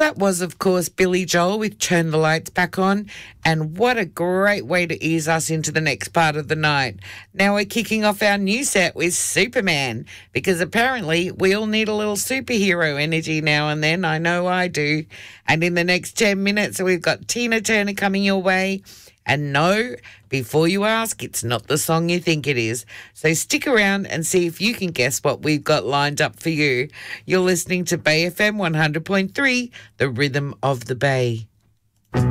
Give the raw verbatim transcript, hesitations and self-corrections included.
that was, of course, Billy Joel with Turn the Lights Back On. And what a great way to ease us into the next part of the night. Now we're kicking off our new set with Superman, because apparently we all need a little superhero energy now and then. I know I do. And in the next ten minutes, we've got Tina Turner coming your way. And no, before you ask, it's not the song you think it is. So stick around and see if you can guess what we've got lined up for you. You're listening to Bay F M one hundred point three, the rhythm of the Bay.